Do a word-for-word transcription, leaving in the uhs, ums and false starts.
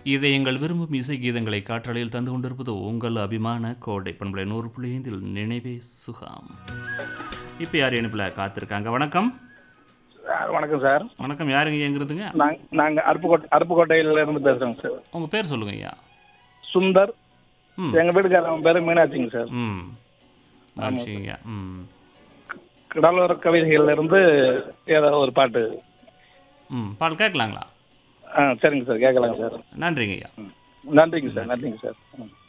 இதை எங்கள் விரும்பும் இசை கீதங்களை காற்றலையில் தந்து கொண்டிருப்பது உங்கள் அபிமான கோடை பண்பலை நூறு புள்ளி ஐந்தில் நினைவே சுகம். இப்போ யார் இணைப்பில் காத்திருக்காங்க? வணக்கம். வணக்கம் சார். வணக்கம். யாருங்க எங்கிறதுங்க? நாங்கள் அருப்புக்கோட்டை அருப்புக்கோட்டையில இருந்து பேசுகிறோங்க சார். உங்கள் பேர் சொல்லுங்க ஐயா. சுந்தர். எங்கள் வீட்டுக்காரன் பேர் மீனாட்சிங்க சார். ம் மீனாட்சிங்க. ம் கடலோர கவிதைகள்ல இருந்து ஏதாவது ஒரு பாட்டு. ம் பாட்டு கேட்கலாங்களா? ஆ சரிங்க சார், கேட்கலாங்க சார். நன்றிங்க ஐயா. நன்றிங்க சார். நன்றிங்க சார்.